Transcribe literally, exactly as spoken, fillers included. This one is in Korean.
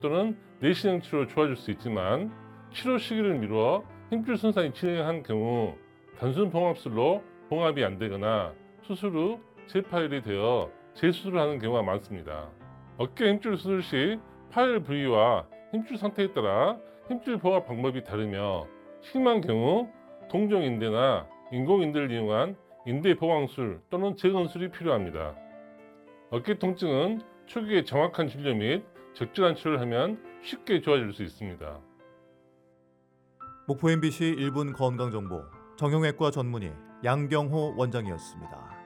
또는 내시경 치료로 좋아질 수 있지만 치료 시기를 미루어 힘줄 손상이 진행한 경우 단순 봉합술로 봉합이 안 되거나 수술 후 재파열이 되어 재수술을 하는 경우가 많습니다. 어깨 힘줄 수술 시 파열 부위와 힘줄 상태에 따라 힘줄 봉합 방법이 다르며 심한 경우 동종인대나 인공인대를 이용한 인대 보강술 또는 재건술이 필요합니다. 어깨 통증은 초기에 정확한 진료 및 적절한 치료를 하면 쉽게 좋아질 수 있습니다. 목포 엠비씨 일 분 건강정보 정형외과 전문의 양경호 원장이었습니다.